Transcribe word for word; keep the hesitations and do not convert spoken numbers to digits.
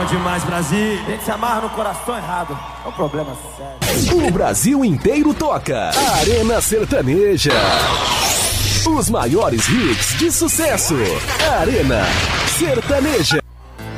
demais, Brasil. A gente se amarra no coração errado. É um problema sério. O Brasil inteiro toca. Arena Sertaneja. Os maiores hits de sucesso. Arena Sertaneja.